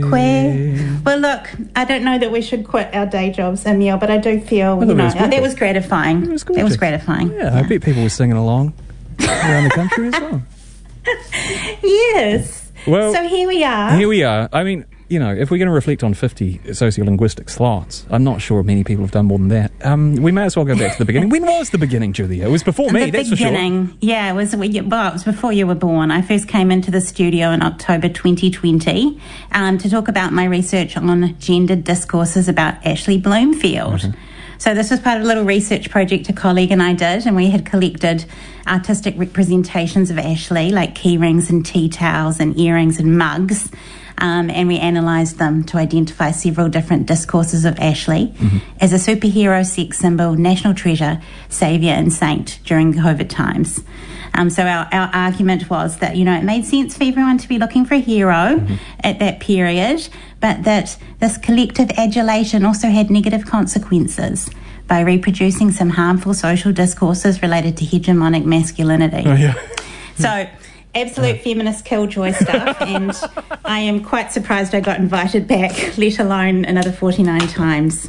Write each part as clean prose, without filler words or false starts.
Queer. Well, look, I don't know that we should quit our day jobs, Emil, but I do feel, that was gratifying. It was gratifying. Yeah, I bet people were singing along around the country as well. Yes. Well, so here we are. I mean, if we're going to reflect on 50 sociolinguistic slots, I'm not sure many people have done more than that. We may as well go back to the beginning. When was the beginning, Julia? It was before me, that's for sure. Yeah, it was before you were born. I first came into the studio in October 2020 to talk about my research on gendered discourses about Ashley Bloomfield. Mm-hmm. So this was part of a little research project a colleague and I did, and we had collected artistic representations of Ashley, like key rings and tea towels and earrings and mugs, and we analysed them to identify several different discourses of Ashley as a superhero, sex symbol, national treasure, saviour and saint during COVID times. So our argument was that, it made sense for everyone to be looking for a hero at that period, but that this collective adulation also had negative consequences by reproducing some harmful social discourses related to hegemonic masculinity. Oh, yeah. So absolute feminist killjoy stuff, and I am quite surprised I got invited back, let alone another 49 times.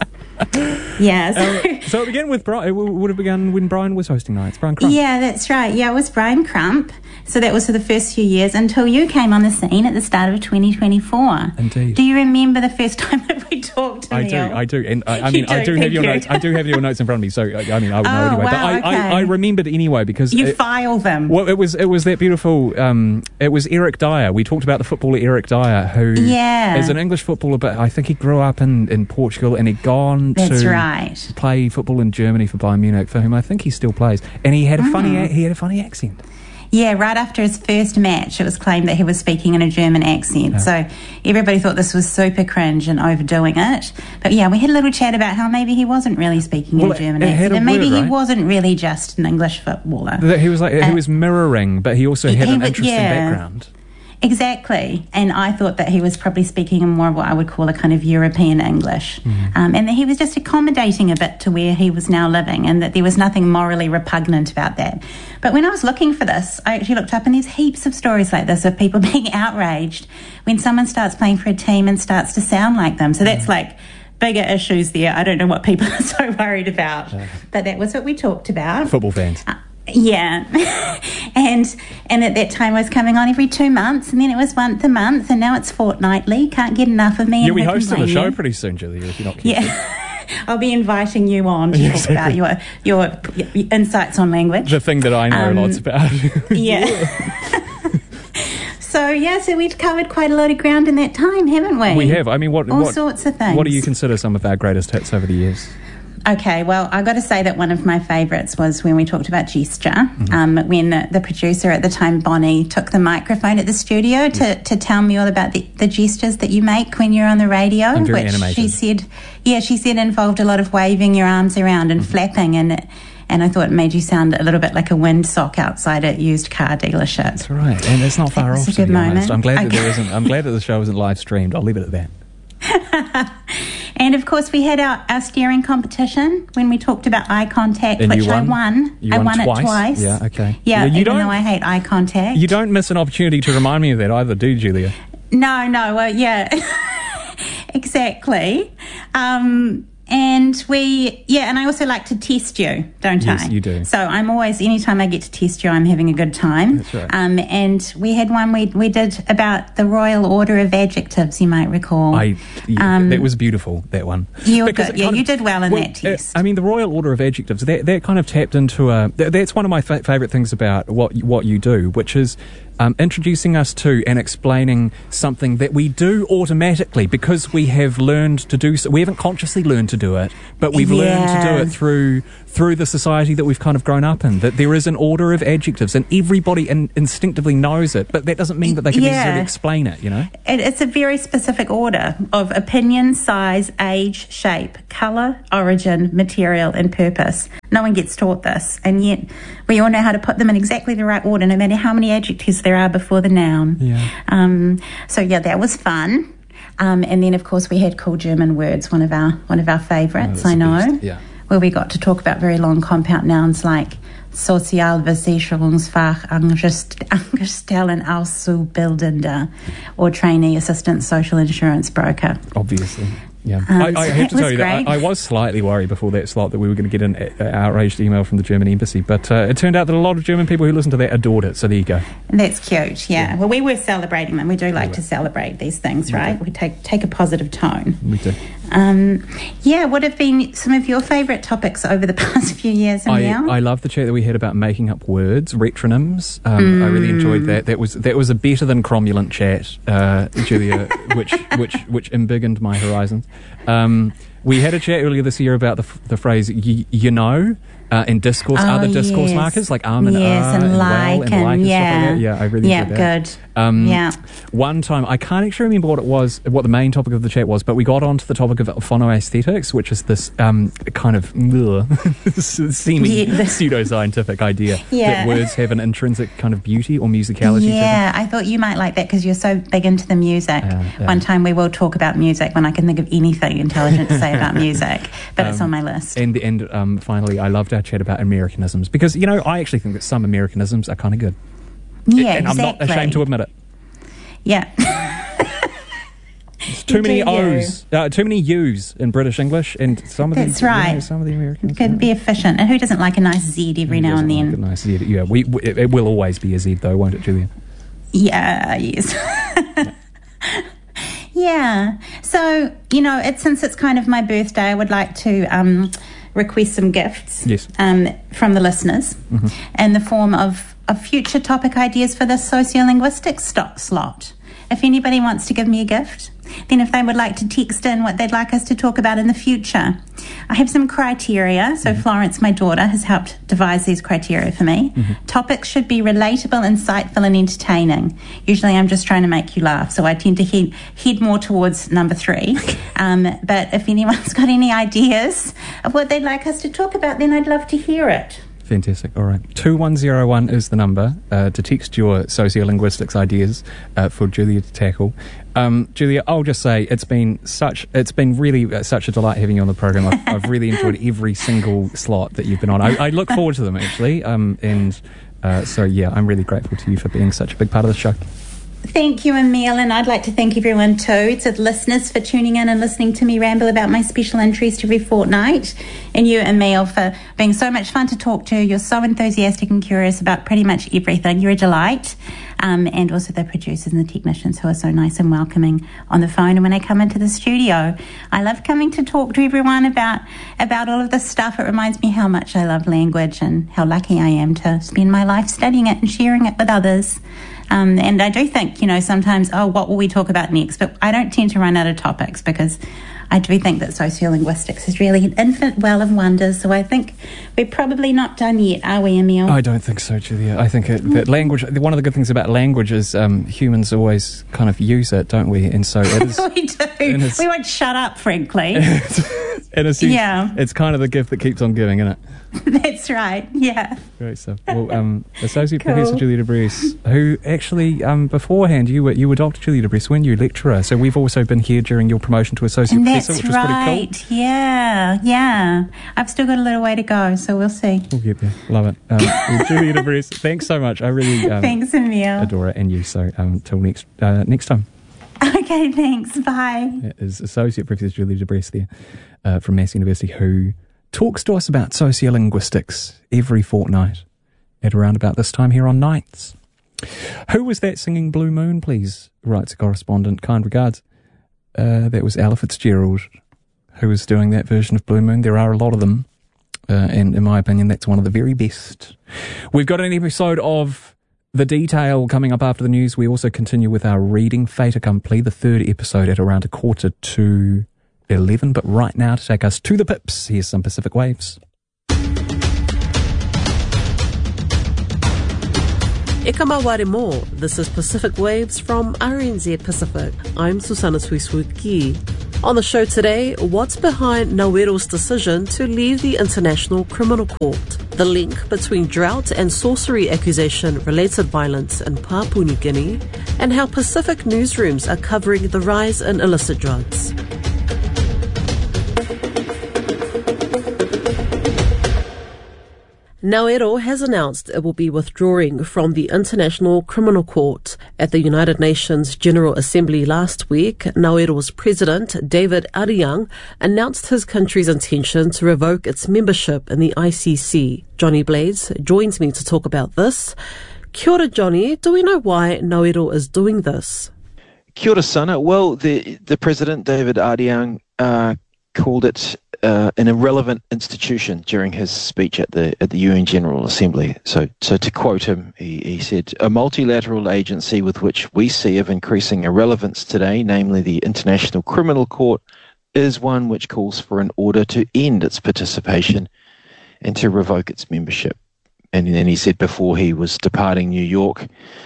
Yeah. So it began with Brian. It would have begun when Brian was hosting nights. Brian Crump. Yeah, that's right. Yeah, it was Brian Crump. So that was for the first few years until you came on the scene at the start of 2024. Indeed. Do you remember the first time that we talked to Neil? I do. And I do have your notes. I do have your notes in front of me. So I would know anyway. Wow, but I remembered anyway because you file them. Well, it was that beautiful. It was Eric Dyer. We talked about the footballer Eric Dyer, who is an English footballer, but I think he grew up in Portugal and he'd gone to play football in Germany for Bayern Munich, for whom I think he still plays. And he had a funny accent. Yeah, right after his first match, it was claimed that he was speaking in a German accent. Yeah. So everybody thought this was super cringe and overdoing it. But yeah, we had a little chat about how maybe he wasn't really speaking in a German accent. And maybe he wasn't really just an English footballer. He was mirroring, but he also had an interesting background. Exactly. And I thought that he was probably speaking in more of what I would call a kind of European English. And that he was just accommodating a bit to where he was now living, and that there was nothing morally repugnant about that. But when I was looking for this, I actually looked up, and there's heaps of stories like this of people being outraged when someone starts playing for a team and starts to sound like them. So that's like bigger issues there. I don't know what people are so worried about. But that was what we talked about. Football fans. Yeah. and at that time I was coming on every 2 months, and then it was once a month, and now it's fortnightly. Can't get enough of me. You'll be hosting the show pretty soon, Julia, if you're not careful. Yeah. I'll be inviting you on to talk about your insights on language. The thing that I know lots about. Yeah. So we've covered quite a lot of ground in that time, haven't we? We have. I mean, all sorts of things. What do you consider some of our greatest hits over the years? Okay, well, I've got to say that one of my favourites was when we talked about gesture, when the producer at the time, Bonnie, took the microphone at the studio to tell me all about the gestures that you make when you're on the radio, which animated. she said involved a lot of waving your arms around and flapping, and I thought it made you sound a little bit like a windsock outside a used car dealership. That's right, and it's not far off, a good moment. Honest. I'm glad that the show isn't live streamed. I'll leave it at that. And, of course, we had our steering competition when we talked about eye contact, and which I won. I won it twice. Yeah, okay. Yeah, even though I hate eye contact. You don't miss an opportunity to remind me of that either, do you, Julia? No, well, yeah. Exactly. And I also like to test you, don't I? Yes, you do. So I'm always, anytime I get to test you, I'm having a good time. That's right. And we had one we did about the Royal Order of Adjectives, you might recall. That was beautiful, that one. You were good. Yeah, you did well in that test. I mean, the Royal Order of Adjectives, that kind of tapped into that's one of my favourite things about what you do, which is introducing us to and explaining something that we do automatically because we have learned to do so. We haven't consciously learned to do it, but we've learned to do it through the society that we've kind of grown up in, that there is an order of adjectives and everybody instinctively knows it, but that doesn't mean that they can necessarily explain it, you know? It's a very specific order of opinion, size, age, shape, colour, origin, material and purpose. No one gets taught this, and yet we all know how to put them in exactly the right order, no matter how many adjectives there are before the noun. Yeah. So that was fun. And then, of course, we had Cool German Words, one of our favourites, I know. Yeah. Where we got to talk about very long compound nouns like Sozialversicherungsfach Angestellten Auszubildender or trainee assistant social insurance broker. Obviously. Yeah, I have to tell you that I was slightly worried before that slot that we were going to get an outraged email from the German embassy, but it turned out that a lot of German people who listened to that adored it, so there you go. That's cute, yeah. Well, we were celebrating them. We do like to celebrate these things, right? We take a positive tone. We do. What have been some of your favourite topics over the past few years, Emil? I love the chat that we had about making up words, retronyms. I really enjoyed that. That was a better than cromulent chat, Julia, which embiggened my horizons. We had a chat earlier this year about the phrase you know. In discourse, other discourse markers like and like and like and stuff like that. Yeah, I really enjoyed that. Good. One time, I can't actually remember what the main topic of the chat was, but we got onto the topic of phonoaesthetics, which is this kind of pseudo-scientific idea that words have an intrinsic kind of beauty or musicality to them. Yeah, I thought you might like that because you're so big into the music. One time we will talk about music when I can think of anything intelligent to say about music, but it's on my list. And finally, I loved our chat about Americanisms because, I actually think that some Americanisms are kind of good. Yeah, and I'm not ashamed to admit it. Yeah. Too many O's, too many U's in British English, and some of That's right. Some of the Americans could be efficient. And who doesn't like a nice Z every now and then? Like a nice Z. Yeah, it will always be a Z though, won't it, Julia? Yeah. Yes. Yeah. So since it's kind of my birthday, I would like to request some gifts. Yes. From the listeners, in the form of future topic ideas for this sociolinguistics slot. If anybody wants to give me a gift, then if they would like to text in what they'd like us to talk about in the future. I have some criteria. So Florence, my daughter, has helped devise these criteria for me. Topics should be relatable, insightful and entertaining. Usually I'm just trying to make you laugh, so I tend to head more towards number 3. But if anyone's got any ideas of what they'd like us to talk about, then I'd love to hear it. Fantastic. All right. 2101 is the number to text your sociolinguistics ideas for Julia to tackle. Julia, I'll just say it's been really such a delight having you on the program. I've really enjoyed every single slot that you've been on. I look forward to them actually. I'm really grateful to you for being such a big part of the show. Thank you, Emil, and I'd like to thank everyone too, to the listeners for tuning in and listening to me ramble about my special interest every fortnight, and you, Emil, for being so much fun to talk to. You're so enthusiastic and curious about pretty much everything. You're a delight. And also the producers and the technicians who are so nice and welcoming on the phone and when they come into the studio. I love coming to talk to everyone about all of this stuff. It reminds me how much I love language and how lucky I am to spend my life studying it and sharing it with others. And I do think, sometimes, what will we talk about next? But I don't tend to run out of topics because I do think that sociolinguistics is really an infinite well of wonders. So I think we're probably not done yet, are we, Emil? I don't think so, Julia. I think that language, one of the good things about language is humans always kind of use it, don't we? And so it is. We do. We won't shut up, frankly. In a sense, it's kind of the gift that keeps on giving, isn't it? That's right, yeah. Great stuff. Well, Associate Professor Julia de Bres, who actually, beforehand, you were Dr. Julia de Bres, weren't you, lecturer? So we've also been here during your promotion to Associate Professor, which is pretty cool. Yeah. I've still got a little way to go, so we'll see. We'll get there. Love it. Well, Julia de Bres, thanks so much. I really thanks, Emil. Adore it, and you. So till next time. Okay, thanks. Bye. That is Associate Professor Julia de Bres there from Massey University, who talks to us about sociolinguistics every fortnight at around about this time here on Nights. Who was that singing Blue Moon, please? Writes a correspondent. Kind regards. That was Ella Fitzgerald, who was doing that version of Blue Moon. There are a lot of them, and in my opinion, that's one of the very best. We've got an episode of The Detail coming up after the news. We also continue with our reading, Fait Accompli, the third episode at around 11:45. But right now, to take us to the pips, here's some Pacific Waves. E ka maware mō. This is Pacific Waves from RNZ Pacific. I'm Susana Suisuki. On the show today, what's behind Nawero's decision to leave the International Criminal Court, the link between drought and sorcery accusation-related violence in Papua New Guinea, and how Pacific newsrooms are covering the rise in illicit drugs. Nauru has announced it will be withdrawing from the International Criminal Court. At the United Nations General Assembly last week, Nauru's president, David Ariang, announced his country's intention to revoke its membership in the ICC. Johnny Blades joins me to talk about this. Kia ora, Johnny. Do we know why Nauru is doing this? Kia ora, Sana. Well, the president, David Ariang, called it an irrelevant institution during his speech at the UN General Assembly. So to quote him, he said, "A multilateral agency with which we see of increasing irrelevance today, namely the International Criminal Court, is one which calls for an order to end its participation and to revoke its membership." And then he said before he was departing New York,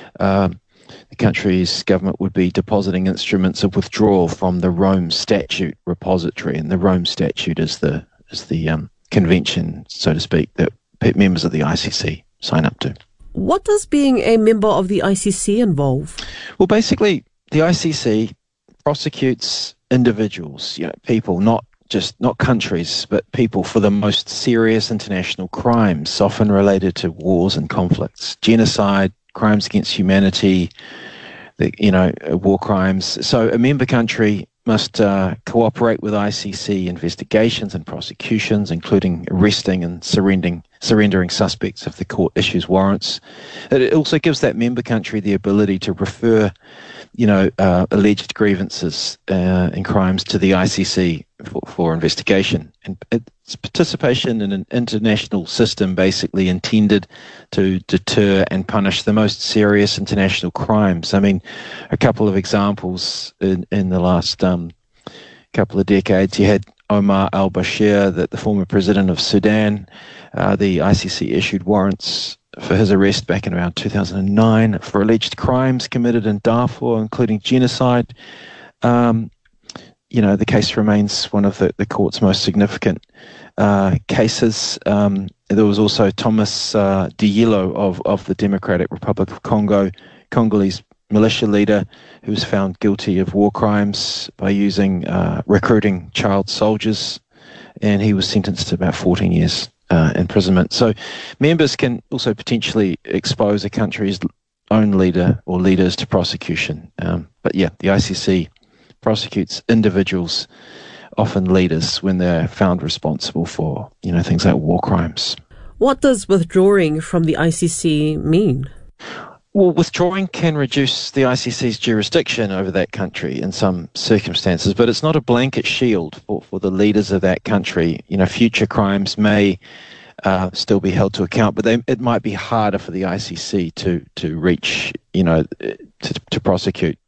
the country's government would be depositing instruments of withdrawal from the Rome Statute repository, and the Rome Statute is the convention, so to speak, that members of the ICC sign up to. What does being a member of the ICC involve? Well, basically, the ICC prosecutes individuals, people, not countries, but people, for the most serious international crimes, often related to wars and conflicts, genocide, crimes against humanity, war crimes. So a member country must cooperate with ICC investigations and prosecutions, including arresting and surrendering suspects if the court issues warrants. It also gives that member country the ability to refer, alleged grievances and crimes to the ICC for investigation. And its participation in an international system basically intended to deter and punish the most serious international crimes. I mean, a couple of examples in the last couple of decades. You had Omar al-Bashir, the former president of Sudan. The ICC issued warrants for his arrest back in around 2009 for alleged crimes committed in Darfur, including genocide. The case remains one of the court's most significant cases. There was also Thomas Diallo of the Democratic Republic of Congo, Congolese militia leader, who was found guilty of war crimes by recruiting child soldiers, and he was sentenced to about 14 years imprisonment. So members can also potentially expose a country's own leader or leaders to prosecution. But the ICC prosecutes individuals, often leaders, when they're found responsible for, things like war crimes. What does withdrawing from the ICC mean? Well, withdrawing can reduce the ICC's jurisdiction over that country in some circumstances, but it's not a blanket shield for the leaders of that country. Future crimes may still be held to account, but it might be harder for the ICC to reach, to prosecute.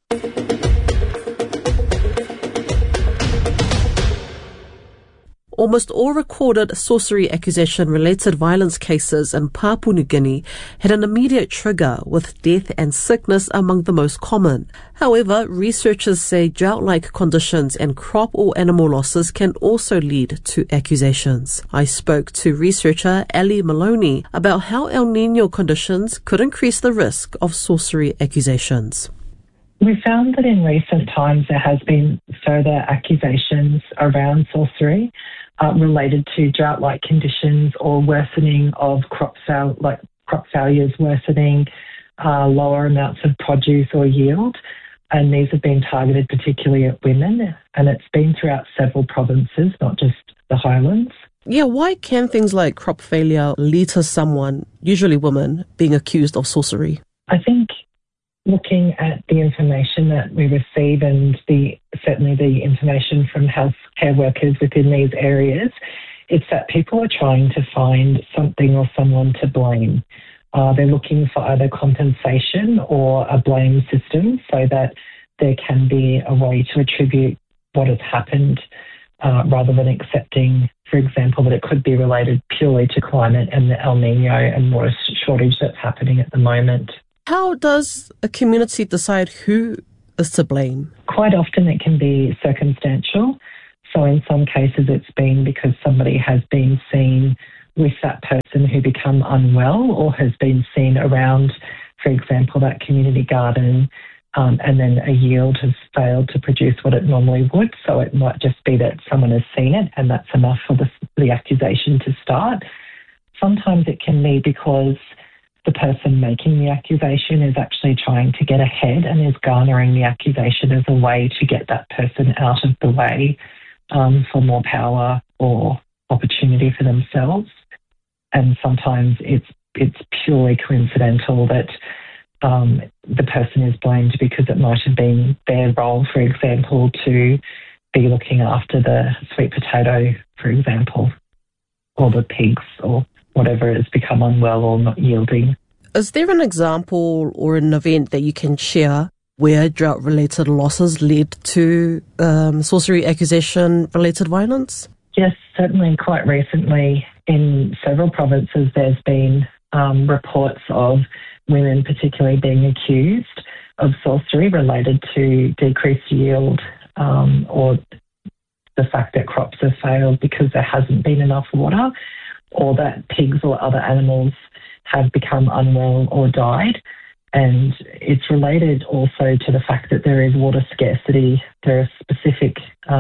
Almost all recorded sorcery accusation-related violence cases in Papua New Guinea had an immediate trigger, with death and sickness among the most common. However, researchers say drought-like conditions and crop or animal losses can also lead to accusations. I spoke to researcher Ali Maloney about how El Niño conditions could increase the risk of sorcery accusations. We found that in recent times there has been further accusations around sorcery related to drought-like conditions or worsening of crop failures, worsening lower amounts of produce or yield, and these have been targeted particularly at women, and it's been throughout several provinces, not just the Highlands. Yeah, why can things like crop failure lead to someone, usually women, being accused of sorcery? I think looking at the information that we receive and certainly the information from healthcare workers within these areas, it's that people are trying to find something or someone to blame. They're looking for either compensation or a blame system so that there can be a way to attribute what has happened rather than accepting, for example, that it could be related purely to climate and the El Niño and water shortage that's happening at the moment. How does a community decide who is to blame? Quite often it can be circumstantial. So in some cases it's been because somebody has been seen with that person who become unwell or has been seen around, for example, that community garden, and then a yield has failed to produce what it normally would. So it might just be that someone has seen it and that's enough for the accusation to start. sometimes it can be because the person making the accusation is actually trying to get ahead and is garnering the accusation as a way to get that person out of the way for more power or opportunity for themselves. And sometimes it's purely coincidental that the person is blamed because it might have been their role, for example, to be looking after the sweet potato, for example, or the pigs or whatever has become unwell or not yielding. Is there an example or an event that you can share where drought-related losses led to sorcery accusation-related violence? Yes, certainly. Quite recently, in several provinces, there's been reports of women particularly being accused of sorcery related to decreased yield or the fact that crops have failed because there hasn't been enough water, or that pigs or other animals have become unwell or died. And it's related also to the fact that there is water scarcity. There are specific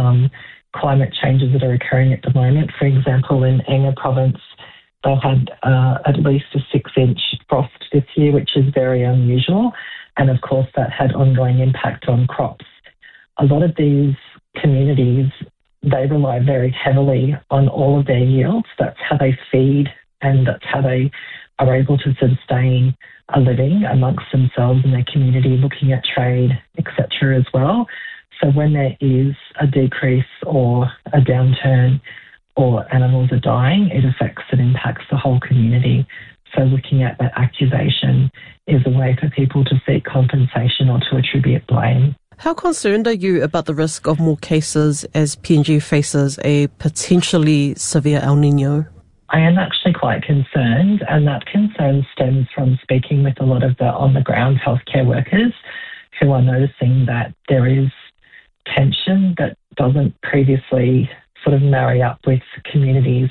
climate changes that are occurring at the moment. For example, in Enga province, they had at least a 6-inch frost this year, which is very unusual. And of course, that had ongoing impact on crops. A lot of these communities, they rely very heavily on all of their yields. That's how they feed and that's how they are able to sustain a living amongst themselves and their community, looking at trade, etc. as well. So when there is a decrease or a downturn or animals are dying, it affects and impacts the whole community. So looking at that accusation is a way for people to seek compensation or to attribute blame. How concerned are you about the risk of more cases as PNG faces a potentially severe El Nino? I am actually quite concerned, and that concern stems from speaking with a lot of the on-the-ground healthcare workers who are noticing that there is tension that doesn't previously sort of marry up with communities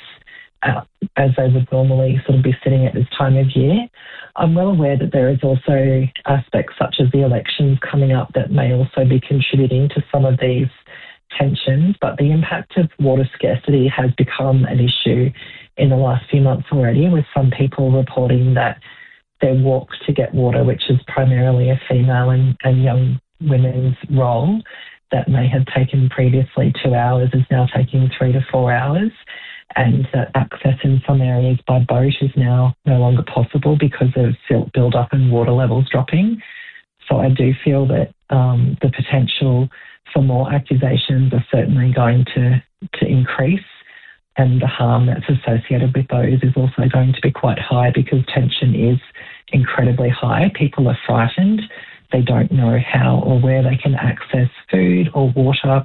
as they would normally sort of be sitting at this time of year. I'm well aware that there is also aspects such as the elections coming up that may also be contributing to some of these tensions, but the impact of water scarcity has become an issue in the last few months already, with some people reporting that their walk to get water, which is primarily a female and young women's role, that may have taken previously 2 hours is now taking 3 to 4 hours, and that access in some areas by boat is now no longer possible because of silt build-up and water levels dropping. So I do feel that the potential for more accusations are certainly going to increase, and the harm that's associated with those is also going to be quite high because tension is incredibly high. People are frightened. They don't know how or where they can access food or water,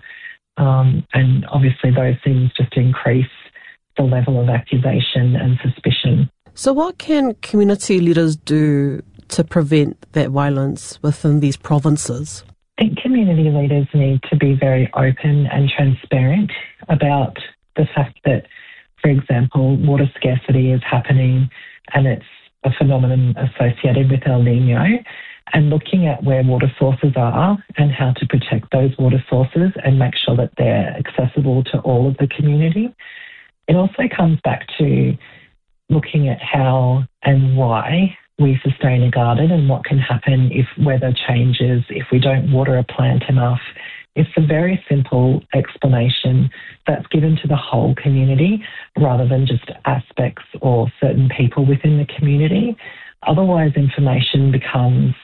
and obviously those things just increase the level of accusation and suspicion. So what can community leaders do to prevent that violence within these provinces? I think community leaders need to be very open and transparent about the fact that, for example, water scarcity is happening and it's a phenomenon associated with El Nino, and looking at where water sources are and how to protect those water sources and make sure that they're accessible to all of the community. It also comes back to looking at how and why we sustain a garden and what can happen if weather changes, if we don't water a plant enough. It's a very simple explanation that's given to the whole community rather than just aspects or certain people within the community. Otherwise, information becomes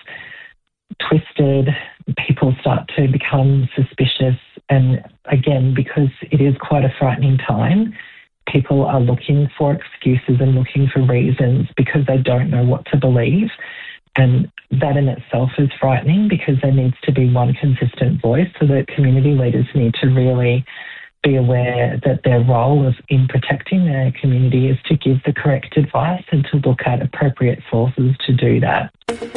twisted, people start to become suspicious, and again, because it is quite a frightening time, people are looking for excuses and looking for reasons because they don't know what to believe. And that in itself is frightening because there needs to be one consistent voice, so that community leaders need to really be aware that their role in protecting their community is to give the correct advice and to look at appropriate sources to do that.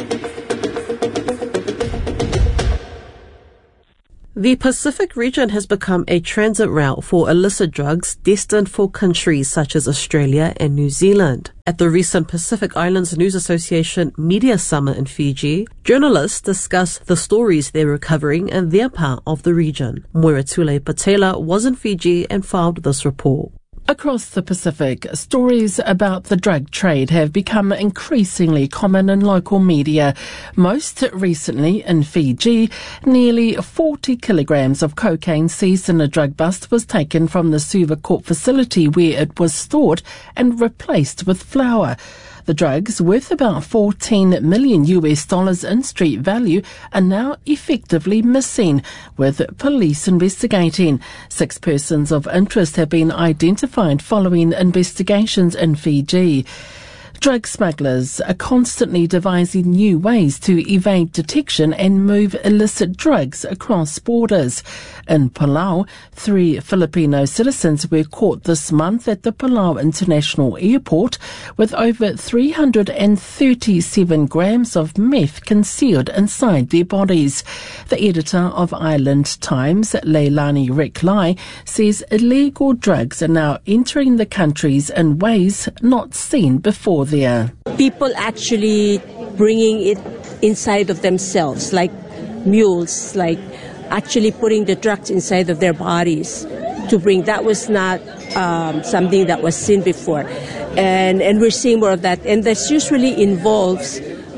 The Pacific region has become a transit route for illicit drugs destined for countries such as Australia and New Zealand. At the recent Pacific Islands News Association Media Summit in Fiji, journalists discussed the stories they're recovering in their part of the region. Moira Tule Patela was in Fiji and filed this report. Across the Pacific, stories about the drug trade have become increasingly common in local media. Most recently in Fiji, nearly 40 kilograms of cocaine seized in a drug bust was taken from the Suva Court facility where it was stored and replaced with flour. The drugs, worth about $14 million in street value, are now effectively missing, with police investigating. 6 persons of interest have been identified following investigations in Fiji. Drug smugglers are constantly devising new ways to evade detection and move illicit drugs across borders. In Palau, 3 Filipino citizens were caught this month at the Palau International Airport with over 337 grams of meth concealed inside their bodies. The editor of Island Times, Leilani Reklai, says illegal drugs are now entering the countries in ways not seen before there. People actually bringing it inside of themselves, like mules, like actually putting the drugs inside of their bodies to bring. That was not something that was seen before. And we're seeing more of that. And this usually involves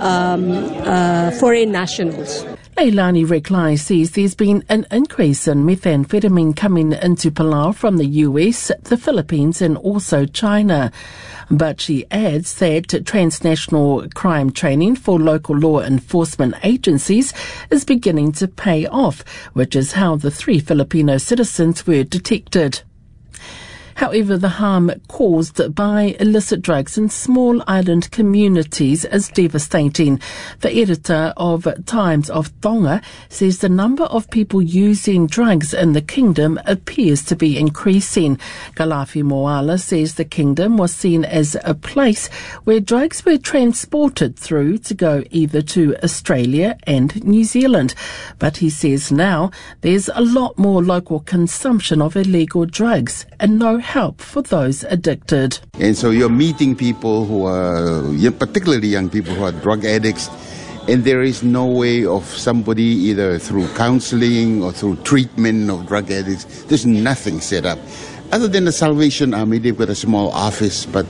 foreign nationals. Leilani Reklai says there's been an increase in methamphetamine coming into Palau from the US, the Philippines and also China. But she adds that transnational crime training for local law enforcement agencies is beginning to pay off, which is how the 3 Filipino citizens were detected. However, the harm caused by illicit drugs in small island communities is devastating. The editor of Times of Tonga says the number of people using drugs in the kingdom appears to be increasing. Galafi Moala says the kingdom was seen as a place where drugs were transported through to go either to Australia and New Zealand. But he says now there's a lot more local consumption of illegal drugs and no help for those addicted. And so you're meeting people who are, particularly young people who are drug addicts, and there is no way of somebody either through counseling or through treatment of drug addicts. There's nothing set up. Other than the Salvation Army, they've got a small office, but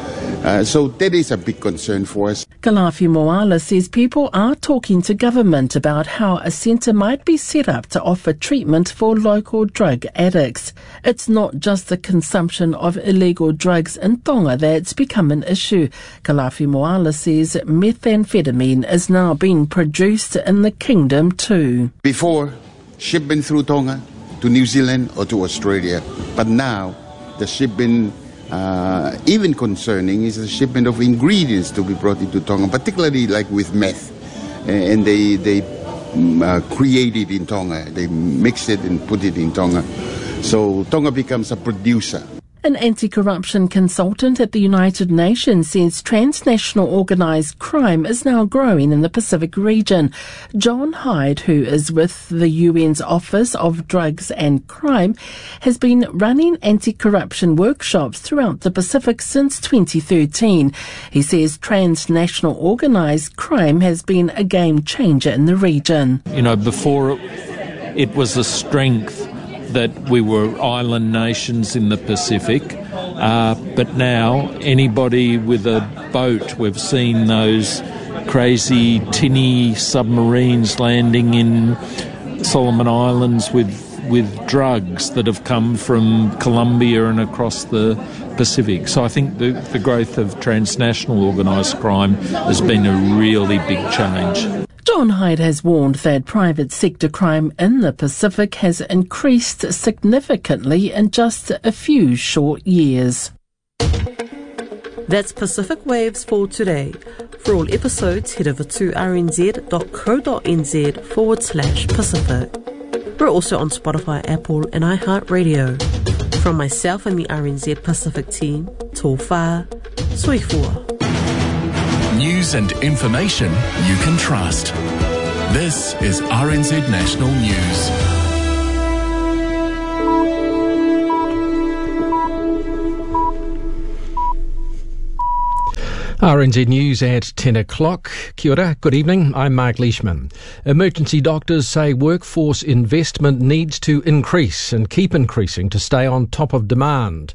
so that is a big concern for us. Galafi Moala says people are talking to government about how a centre might be set up to offer treatment for local drug addicts. It's not just the consumption of illegal drugs in Tonga that's become an issue. Galafi Moala says methamphetamine is now being produced in the kingdom too. Before, shipment through Tonga to New Zealand or to Australia, but now the shipment even concerning is the shipment of ingredients to be brought into Tonga, particularly like with meth. And they create it in Tonga. They mix it and put it in Tonga. So Tonga becomes a producer. An anti-corruption consultant at the United Nations says transnational organised crime is now growing in the Pacific region. John Hyde, who is with the UN's Office of Drugs and Crime, has been running anti-corruption workshops throughout the Pacific since 2013. He says transnational organised crime has been a game changer in the region. You know, before it was a strength that we were island nations in the Pacific, but now anybody with a boat, we've seen those crazy tinny submarines landing in Solomon Islands with drugs that have come from Colombia and across the Pacific. So I think the growth of transnational organised crime has been a really big change. John Hyde has warned that private sector crime in the Pacific has increased significantly in just a few short years. That's Pacific Waves for today. For all episodes, head over to rnz.co.nz/Pacific. We're also on Spotify, Apple and iHeartRadio. From myself and the RNZ Pacific team, tō whā, soifua. News and information you can trust. This is RNZ National News. RNZ News at 10 o'clock. Kia ora, good evening. I'm Mark Leishman. Emergency doctors say workforce investment needs to increase and keep increasing to stay on top of demand.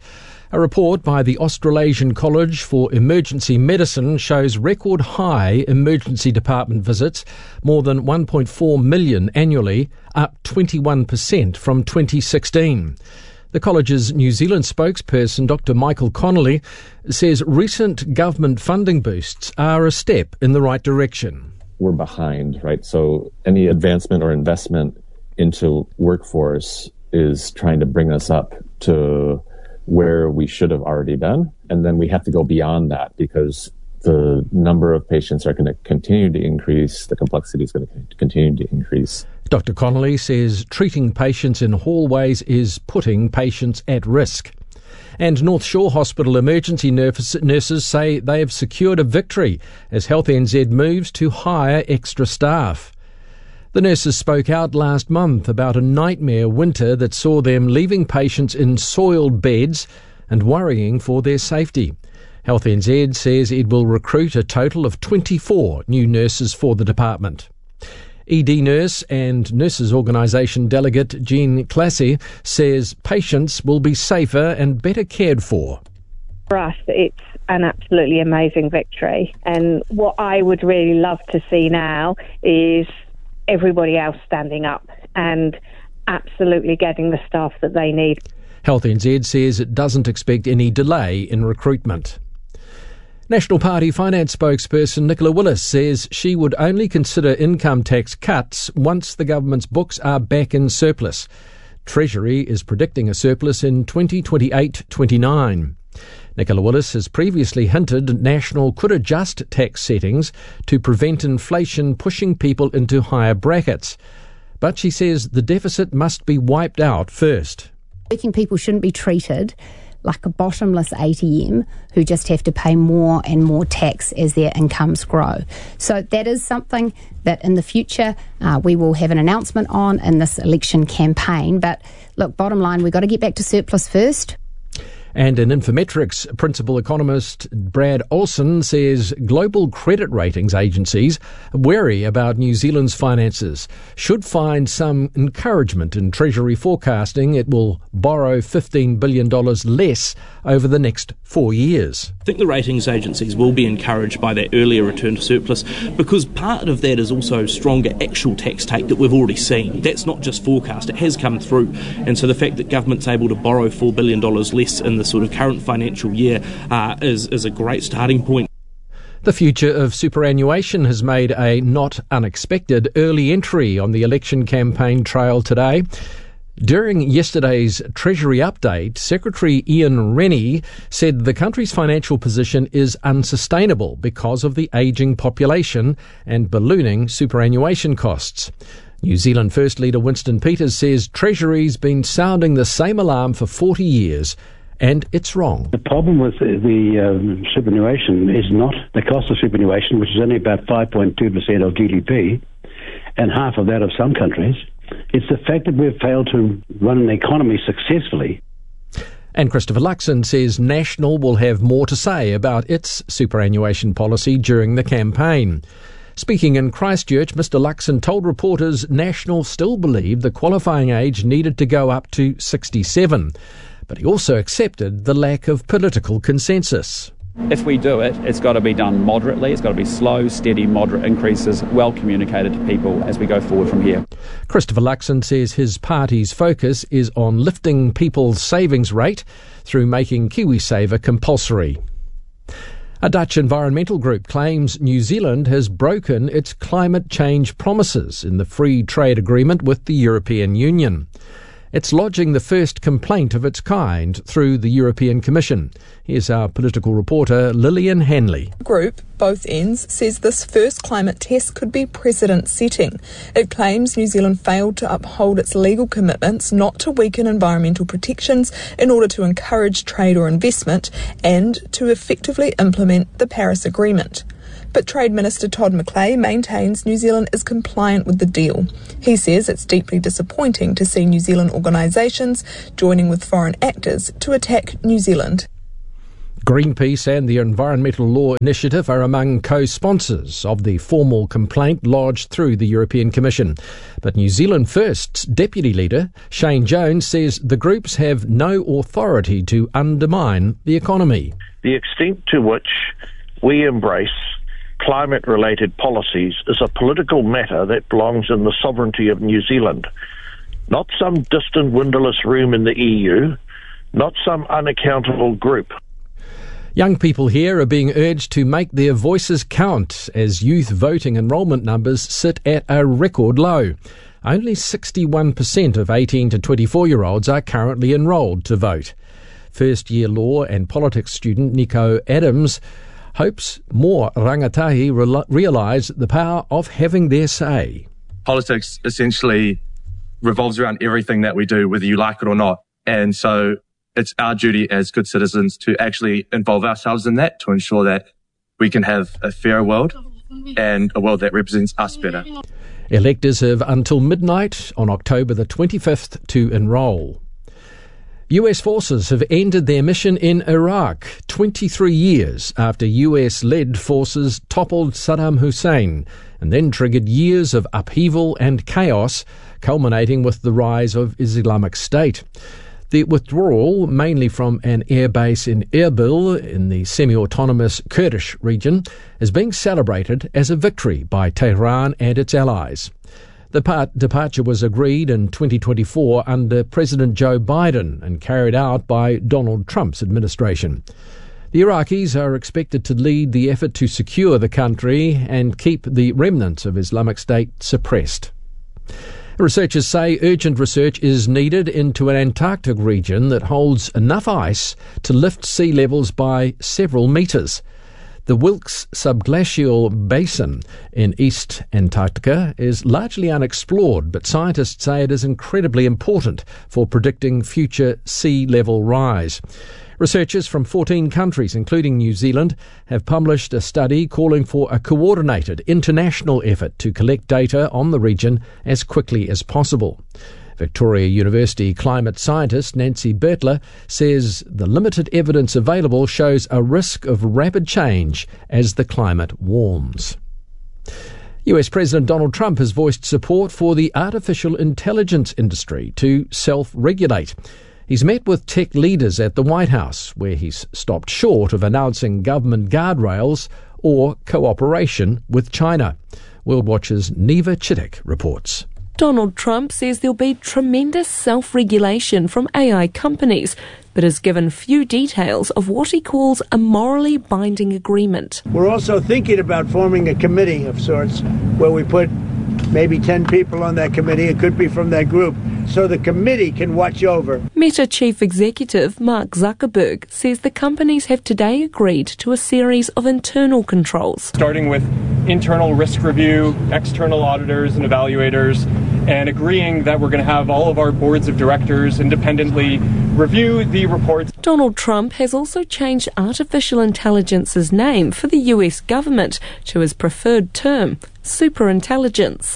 A report by the Australasian College for Emergency Medicine shows record high emergency department visits, more than 1.4 million annually, up 21% from 2016. The college's New Zealand spokesperson, Dr. Michael Connolly, says recent government funding boosts are a step in the right direction. We're behind, right? So any advancement or investment into workforce is trying to bring us up to where we should have already been. And then we have to go beyond that because the number of patients are going to continue to increase. The complexity is going to continue to increase. Dr. Connolly says treating patients in hallways is putting patients at risk. And North Shore Hospital emergency nurses say they have secured a victory as Health NZ moves to hire extra staff. The nurses spoke out last month about a nightmare winter that saw them leaving patients in soiled beds and worrying for their safety. Health NZ says it will recruit a total of 24 new nurses for the department. ED nurse and Nurses Organisation delegate Jean Classy says patients will be safer and better cared for. For us, it's an absolutely amazing victory. And what I would really love to see now is everybody else standing up and absolutely getting the staff that they need. Health NZ says it doesn't expect any delay in recruitment. National Party finance spokesperson Nicola Willis says she would only consider income tax cuts once the government's books are back in surplus. Treasury is predicting a surplus in 2028-29. Nicola Willis has previously hinted National could adjust tax settings to prevent inflation pushing people into higher brackets. But she says the deficit must be wiped out first. Working people shouldn't be treated like a bottomless ATM who just have to pay more and more tax as their incomes grow. So that is something that in the future we will have an announcement on in this election campaign. But look, bottom line, we've got to get back to surplus first. And an Infometrics principal economist, Brad Olsen, says global credit ratings agencies are wary about New Zealand's finances. Should find some encouragement in Treasury forecasting it will borrow $15 billion less over the next 4 years. I think the ratings agencies will be encouraged by that earlier return to surplus because part of that is also stronger actual tax take that we've already seen. That's not just forecast, it has come through. And so the fact that government's able to borrow $4 billion less in the sort of current financial year is a great starting point. The future of superannuation has made a not unexpected early entry on the election campaign trail today. During yesterday's Treasury update, Secretary Ian Rennie said the country's financial position is unsustainable because of the ageing population and ballooning superannuation costs. New Zealand First Leader Winston Peters says Treasury's been sounding the same alarm for 40 years, and it's wrong. The problem with the superannuation is not the cost of superannuation, which is only about 5.2% of GDP, and half of that of some countries. It's the fact that we've failed to run an economy successfully. And Christopher Luxon says National will have more to say about its superannuation policy during the campaign. Speaking in Christchurch, Mr Luxon told reporters National still believed the qualifying age needed to go up to 67. But he also accepted the lack of political consensus. If we do it, it's got to be done moderately. It's got to be slow, steady, moderate increases, well communicated to people as we go forward from here. Christopher Luxon says his party's focus is on lifting people's savings rate through making KiwiSaver compulsory. A Dutch environmental group claims New Zealand has broken its climate change promises in the free trade agreement with the European Union. It's lodging the first complaint of its kind through the European Commission. Here's our political reporter Lillian Hanley. The group, Both Ends, says this first climate test could be precedent-setting. It claims New Zealand failed to uphold its legal commitments not to weaken environmental protections in order to encourage trade or investment and to effectively implement the Paris Agreement. But Trade Minister Todd McClay maintains New Zealand is compliant with the deal. He says it's deeply disappointing to see New Zealand organisations joining with foreign actors to attack New Zealand. Greenpeace and the Environmental Law Initiative are among co-sponsors of the formal complaint lodged through the European Commission. But New Zealand First's deputy leader, Shane Jones, says the groups have no authority to undermine the economy. The extent to which we embrace climate-related policies is a political matter that belongs in the sovereignty of New Zealand, not some distant windowless room in the EU, not some unaccountable group. Young people here are being urged to make their voices count as youth voting enrolment numbers sit at a record low. Only 61% of 18 to 24-year-olds are currently enrolled to vote. First-year law and politics student Nico Adams hopes more rangatahi realise the power of having their say. Politics essentially revolves around everything that we do, whether you like it or not. And so it's our duty as good citizens to actually involve ourselves in that, to ensure that we can have a fairer world and a world that represents us better. Electors have until midnight on October the 25th to enrol. US forces have ended their mission in Iraq 23 years after US-led forces toppled Saddam Hussein and then triggered years of upheaval and chaos, culminating with the rise of Islamic State. The withdrawal, mainly from an airbase in Erbil in the semi-autonomous Kurdish region, is being celebrated as a victory by Tehran and its allies. The departure was agreed in 2024 under President Joe Biden and carried out by Donald Trump's administration. The Iraqis are expected to lead the effort to secure the country and keep the remnants of Islamic State suppressed. Researchers say urgent research is needed into an Antarctic region that holds enough ice to lift sea levels by several metres. The Wilkes subglacial basin in East Antarctica is largely unexplored, but scientists say it is incredibly important for predicting future sea level rise. Researchers from 14 countries, including New Zealand, have published a study calling for a coordinated international effort to collect data on the region as quickly as possible. Victoria University climate scientist Nancy Bertler says the limited evidence available shows a risk of rapid change as the climate warms. US President Donald Trump has voiced support for the artificial intelligence industry to self-regulate. He's met with tech leaders at the White House, where he's stopped short of announcing government guardrails or cooperation with China. World Watch's Neva Chittick reports. Donald Trump says there'll be tremendous self-regulation from AI companies, but has given few details of what he calls a morally binding agreement. We're also thinking about forming a committee of sorts where we put maybe 10 people on that committee. It could be from that group, so the committee can watch over. Meta Chief Executive Mark Zuckerberg says the companies have today agreed to a series of internal controls. Starting with internal risk review, external auditors and evaluators, and agreeing that we're going to have all of our boards of directors independently review the reports. Donald Trump has also changed artificial intelligence's name for the US government to his preferred term, superintelligence.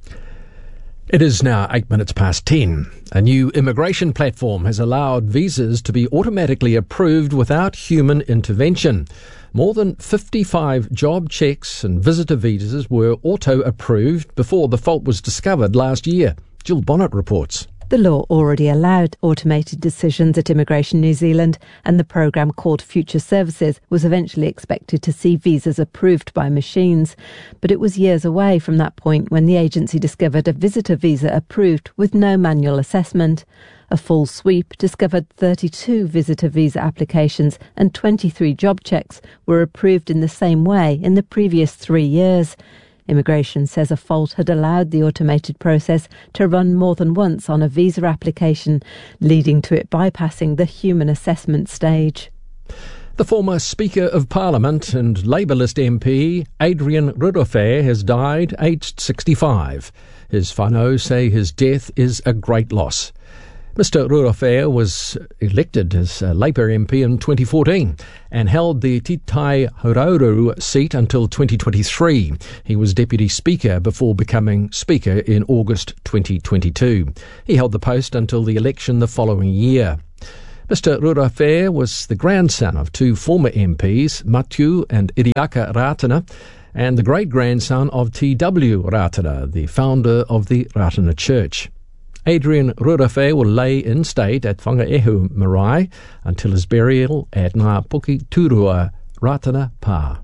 It is now 8 minutes past 10. A new immigration platform has allowed visas to be automatically approved without human intervention. More than 55 job checks and visitor visas were auto-approved before the fault was discovered last year. Jill Bonnet reports. The law already allowed automated decisions at Immigration New Zealand, and the programme called Future Services was eventually expected to see visas approved by machines. But it was years away from that point when the agency discovered a visitor visa approved with no manual assessment. A full sweep discovered 32 visitor visa applications and 23 job checks were approved in the same way in the previous 3 years. Immigration says a fault had allowed the automated process to run more than once on a visa application, leading to it bypassing the human assessment stage. The former Speaker of Parliament and Labour list MP, Adrian Rudolphe, has died aged 65. His whānau say his death is a great loss. Mr Rudolphe was elected as a Labour MP in 2014 and held the Titai Harauru seat until 2023. He was Deputy Speaker before becoming Speaker in August 2022. He held the post until the election the following year. Mr. Rurafea was the grandson of two former MPs, Matthew and Iriaka Ratana, and the great-grandson of T.W. Ratana, the founder of the Ratana Church. Adrian Rurafea will lay in state at Whangaehu Marae until his burial at Ngā Puki Turua Ratana Pa.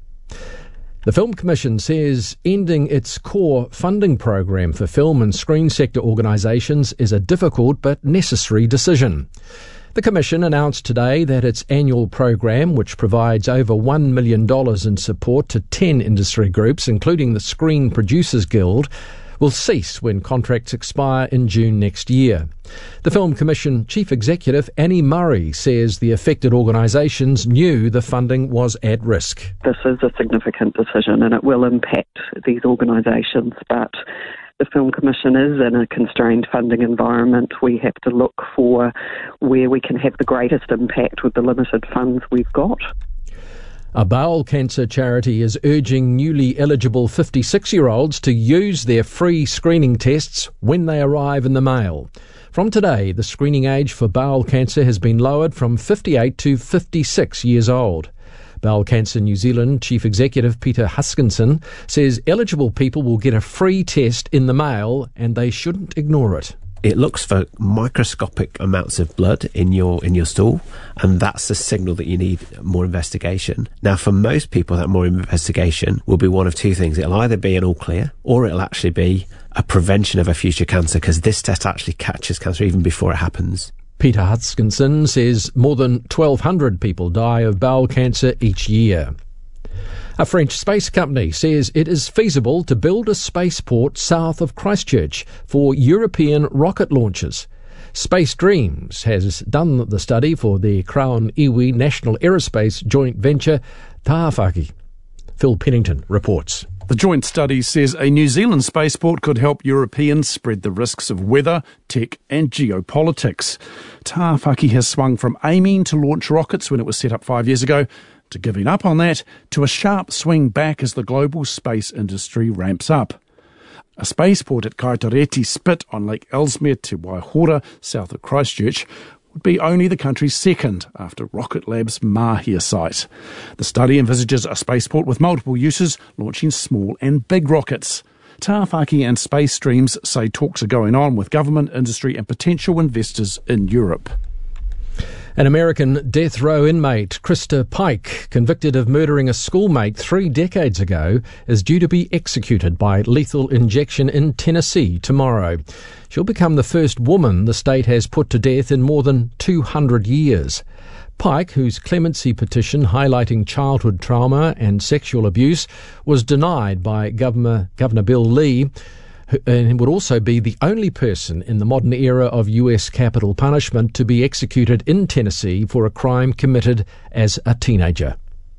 The Film Commission says ending its core funding program for film and screen sector organisations is a difficult but necessary decision. The Commission announced today that its annual program, which provides over $1 million in support to 10 industry groups, including the Screen Producers Guild, will cease when contracts expire in June next year. The Film Commission Chief Executive Annie Murray says the affected organisations knew the funding was at risk. This is a significant decision and it will impact these organisations, but the Film Commission is in a constrained funding environment. We have to look for where we can have the greatest impact with the limited funds we've got. A bowel cancer charity is urging newly eligible 56-year-olds to use their free screening tests when they arrive in the mail. From today, the screening age for bowel cancer has been lowered from 58 to 56 years old. Bowel Cancer New Zealand Chief Executive Peter Huskinson says eligible people will get a free test in the mail and they shouldn't ignore it. It looks for microscopic amounts of blood in your stool, and that's a signal that you need more investigation. Now, for most people, that more investigation will be one of two things. It'll either be an all clear, or it'll actually be a prevention of a future cancer, because this test actually catches cancer even before it happens. Peter Hutchinson says more than 1,200 people die of bowel cancer each year. A French space company says it is feasible to build a spaceport south of Christchurch for European rocket launches. Space Dreams has done the study for the Crown Iwi National Aerospace joint venture Tāwhaki. Phil Pennington reports. The joint study says a New Zealand spaceport could help Europeans spread the risks of weather, tech and geopolitics. Tāwhaki has swung from aiming to launch rockets when it was set up 5 years ago, to giving up on that, to a sharp swing back as the global space industry ramps up. A spaceport at Kaitoreti Spit on Lake Ellesmere to Waihora, south of Christchurch, would be only the country's second after Rocket Lab's Mahia site. The study envisages a spaceport with multiple uses, launching small and big rockets. Tāwhaki and Space Streams say talks are going on with government, industry and potential investors in Europe. An American death row inmate, Krista Pike, convicted of murdering a schoolmate 3 decades ago, is due to be executed by lethal injection in Tennessee tomorrow. She'll become the first woman the state has put to death in more than 200 years. Pike, whose clemency petition highlighting childhood trauma and sexual abuse was denied by Governor Bill Lee, and would also be the only person in the modern era of US capital punishment to be executed in Tennessee for a crime committed as a teenager.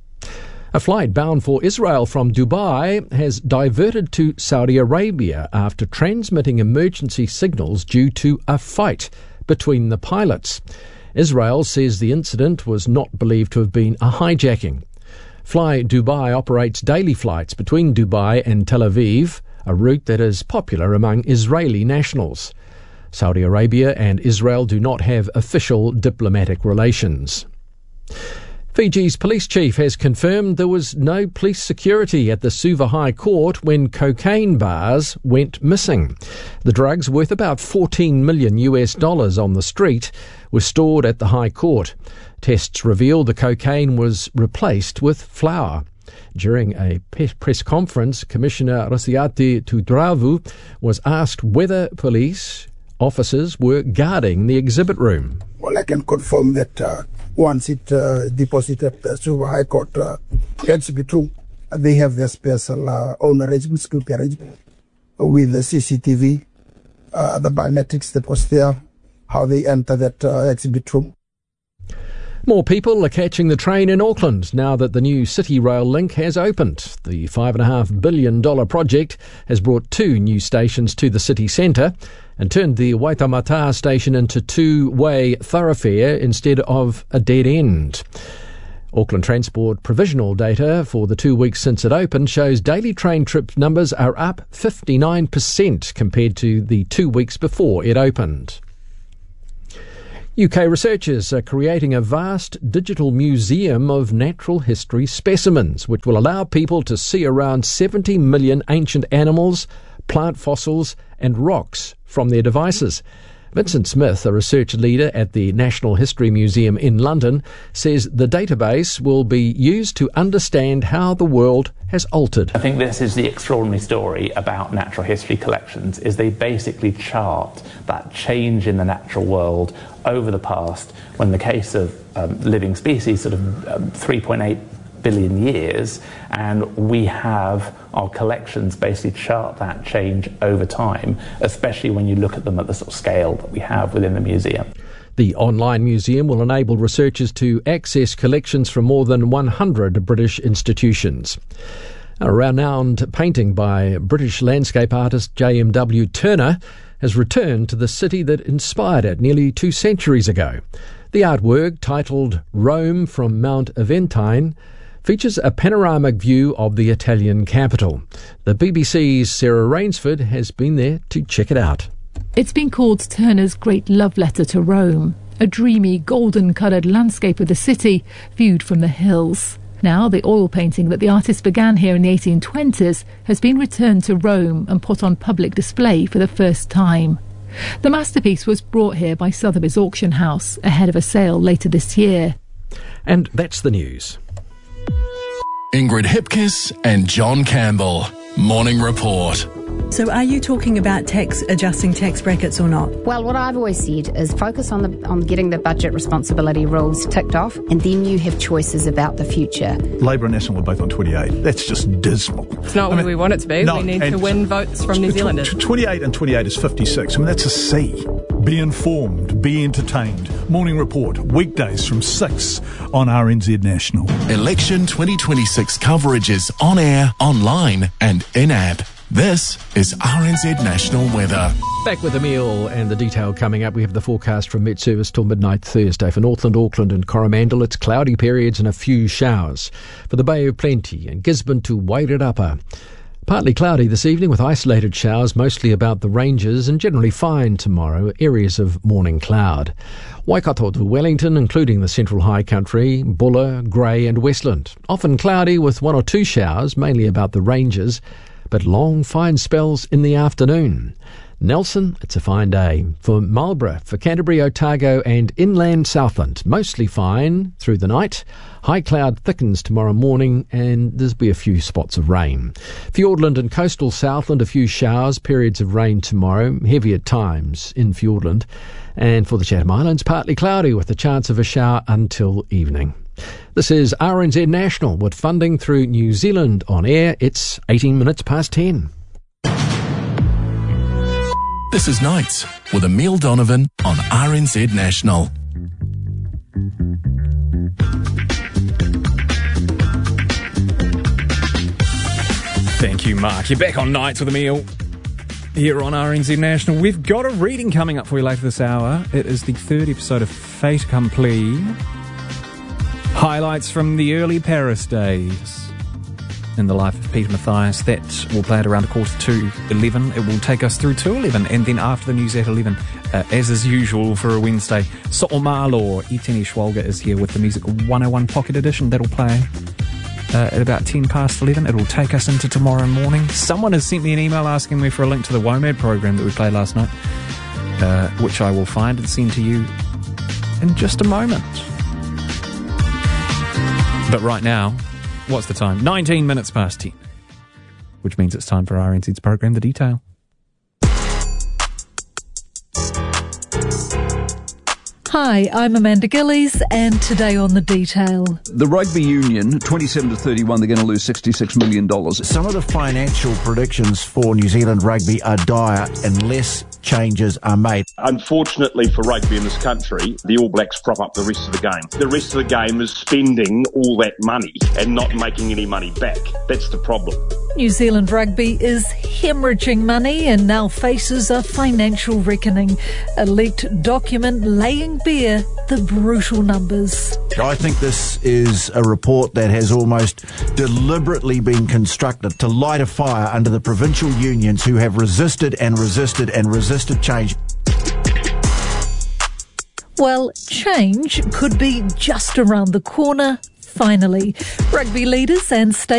A flight bound for Israel from Dubai has diverted to Saudi Arabia after transmitting emergency signals due to a fight between the pilots. Israel says the incident was not believed to have been a hijacking. Fly Dubai operates daily flights between Dubai and Tel Aviv, a route that is popular among Israeli nationals. Saudi Arabia and Israel do not have official diplomatic relations. Fiji's police chief has confirmed there was no police security at the Suva High Court when cocaine bars went missing. The drugs, worth about $14 million on the street, were stored at the High Court. Tests revealed the cocaine was replaced with flour. During a press conference, Commissioner Rasiati Tudravu was asked whether police officers were guarding the exhibit room. Well, I can confirm that once it deposited at the Suva High Court, it to be true. They have their special own arrangement, security arrangement, with the CCTV, the biometrics that was there, how they enter that exhibit room. More people are catching the train in Auckland now that the new City Rail link has opened. The $5.5 billion project has brought 2 new stations to the city centre and turned the Waitemata station into 2-way thoroughfare instead of a dead end. Auckland Transport provisional data for the 2 weeks since it opened shows daily train trip numbers are up 59% compared to the 2 weeks before it opened. UK researchers are creating a vast digital museum of natural history specimens, which will allow people to see around 70 million ancient animals, plant fossils and rocks from their devices. Vincent Smith, a research leader at the National History Museum in London, says the database will be used to understand how the world has altered. I think this is the extraordinary story about natural history collections, is they basically chart that change in the natural world over the past, when the case of living species, sort of 3.8 billion years, and we have our collections basically chart that change over time, especially when you look at them at the sort of scale that we have within the museum. The online museum will enable researchers to access collections from more than 100 British institutions. A renowned painting by British landscape artist J.M.W. Turner has returned to the city that inspired it nearly 2 centuries ago. The artwork, titled Rome from Mount Aventine, features a panoramic view of the Italian capital. The BBC's Sarah Rainsford has been there to check it out. It's been called Turner's great love letter to Rome, a dreamy, golden-coloured landscape of the city viewed from the hills. Now, the oil painting that the artist began here in the 1820s has been returned to Rome and put on public display for the first time. The masterpiece was brought here by Sotheby's auction house ahead of a sale later this year. And that's the news. Ingrid Hipkiss and John Campbell. Morning Report. So are you talking about adjusting tax brackets or not? Well, what I've always said is focus on getting the budget responsibility rules ticked off, and then you have choices about the future. Labor and National are both on 28. That's just dismal. It's not what we want it to be. We need to win votes from New Zealanders. 28 and 28 is 56. I mean, that's a C. Be informed, be entertained. Morning Report, weekdays from 6 on RNZ National. Election 2026 coverage is on air, online and in-app. This is RNZ National Weather. Back with Emile and the detail coming up. We have the forecast from Met Service till midnight Thursday. For Northland, Auckland and Coromandel, it's cloudy periods and a few showers. For the Bay of Plenty and Gisborne to Wairarapa, partly cloudy this evening with isolated showers, mostly about the ranges, and generally fine tomorrow, areas of morning cloud. Waikato to Wellington, including the Central High Country, Buller, Grey and Westland. Often cloudy with 1 or 2 showers, mainly about the ranges, but long fine spells in the afternoon. Nelson, it's a fine day. For Marlborough, for Canterbury, Otago and inland Southland, mostly fine through the night. High cloud thickens tomorrow morning and there'll be a few spots of rain. Fiordland and coastal Southland, a few showers, periods of rain tomorrow, heavy at times in Fiordland. And for the Chatham Islands, partly cloudy with a chance of a shower until evening. This is RNZ National with funding through New Zealand on air. It's 18 minutes past 10. This is Nights with Emile Donovan on RNZ National. Thank you, Mark. You're back on Nights with Emile here on RNZ National. We've got a reading coming up for you later this hour. It is the 3rd episode of Fait Accompli. Highlights from the early Paris days in the life of Peter Mathias. That will play at around 11:15. It will take us through to 11, and then after the news at 11, as is usual for a Wednesday, So'omalo Itene Schwalger is here with the Music 101 Pocket Edition. That'll play at about 10 past 11. It'll take us into tomorrow morning. Someone has sent me an email asking me for a link to the WOMAD program that we played last night, which I will find and send to you in just a moment. But right now, what's the time? 19 minutes past 10. Which means it's time for RNZ's program, The Detail. Hi, I'm Amanda Gillies, and today on The Detail. The rugby union, 27-31, they're going to lose $66 million. Some of the financial predictions for New Zealand rugby are dire unless changes are made. Unfortunately for rugby in this country, the All Blacks prop up the rest of the game. The rest of the game is spending all that money and not making any money back. That's the problem. New Zealand rugby is hemorrhaging money and now faces a financial reckoning. A leaked document laying bare the brutal numbers. I think this is a report that has almost deliberately been constructed to light a fire under the provincial unions who have resisted and resisted and resisted change. Well, change could be just around the corner, finally. Rugby leaders and state